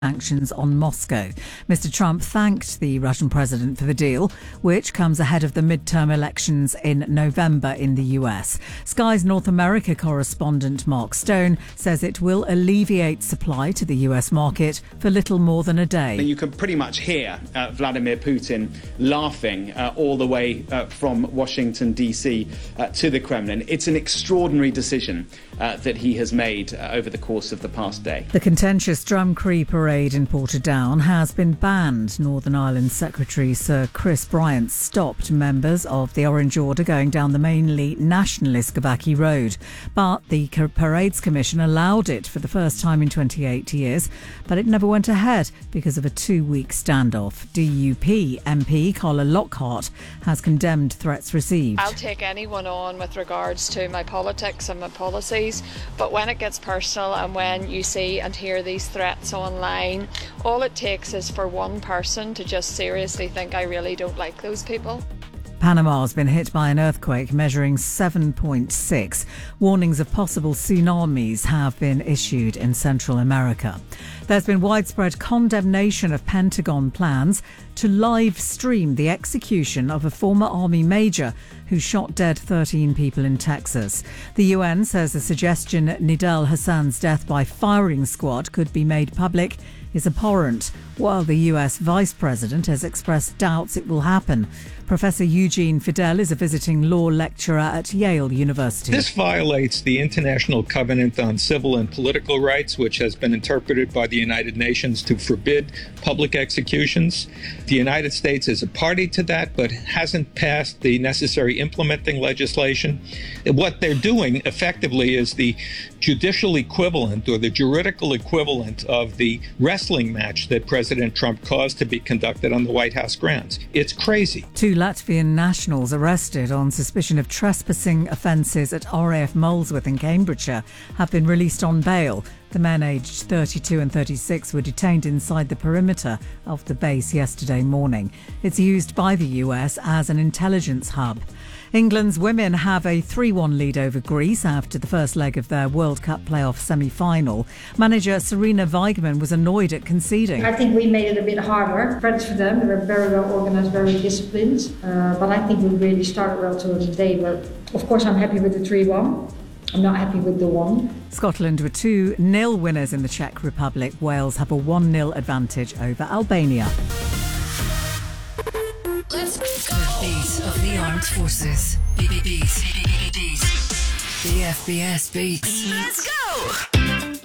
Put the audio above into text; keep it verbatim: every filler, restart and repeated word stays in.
sanctions on Moscow. Mister Trump thanked the Russian president for the deal, which comes ahead of the midterm elections in November in the U S. Sky's North America correspondent Mark Stone says it will alleviate supply to the U S market for little more than a day. You can pretty much hear uh, Vladimir Putin laughing uh, all the way uh, from Washington, D C uh, to the Kremlin. It's an extraordinary decision uh, that he has made uh, over the course of the past day. The contentious Drumcree parade in Portadown has been banned. Northern Ireland Secretary Sir Chris Bryant stopped members of the Orange Order going down the mainly nationalist Gabaki Road. But the Parades Commission allowed it for the first time in twenty-eight years, but it never went ahead because of a two-week standoff. D U P M P Carla Lockhart has condemned threats received. I'll take anyone on with regards to my politics and my policies, but when it gets personal and when you see and hear these threats online, all it takes is for one person to just seriously think I really don't like those people. Panama has been hit by an earthquake measuring seven point six. Warnings of possible tsunamis have been issued in Central America. There's been widespread condemnation of Pentagon plans to live stream the execution of a former army major who shot dead thirteen people in Texas. The U N says the suggestion Nidal Hassan's death by firing squad could be made public is abhorrent, while the U S Vice President has expressed doubts it will happen. Professor Eugene Fidel is a visiting law lecturer at Yale University. This violates the International Covenant on Civil and Political Rights, which has been interpreted by the United Nations to forbid public executions. The United States is a party to that, but hasn't passed the necessary implementing legislation. What they're doing effectively is the judicial equivalent or the juridical equivalent of the wrestling match that President Trump caused to be conducted on the White House grounds. It's crazy. Two Latvian nationals arrested on suspicion of trespassing offences at R A F Molesworth in Cambridgeshire have been released on bail. The men aged thirty-two and thirty-six were detained inside the perimeter of the base yesterday morning. It's used by the U S as an intelligence hub. England's women have a three one lead over Greece after the first leg of their World Cup playoff semi-final. Manager Serena Weigmann was annoyed at conceding. I think we made it a bit harder. Credits for them. They were very well organised, very disciplined. Uh, but I think we really started well towards the day. But of course I'm happy with the three one. I'm not happy with the one. Scotland were two nil winners in the Czech Republic. Wales have a one nil advantage over Albania. Let's go. The beat of the armed forces. Beat, beat, beat, beat. The F B S beats. Let's go.